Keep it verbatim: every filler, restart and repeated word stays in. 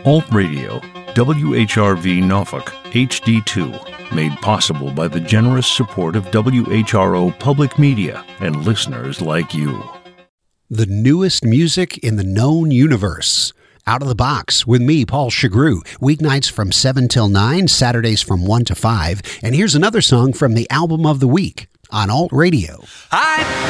Alt Radio, W H R V Norfolk, H D two, made possible by the generous support of W H R O Public Media and listeners like you. The newest music in the known universe. Out of the Box with me, Paul Chagru. Weeknights from seven till nine, Saturdays from one to five. And here's another song from the album of the week on Alt Radio. I